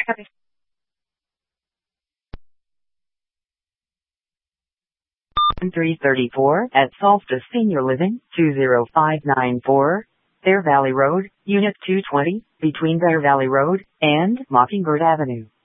334 at Solstice Senior Living, 20594, Bear Valley Road, Unit 220, between Bear Valley Road and Mockingbird Avenue.